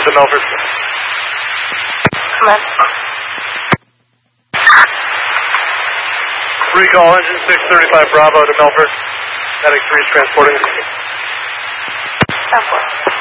to Milford. Come on. Recall engine 635 Bravo to Milford. Medic 3 is transporting. 10-4.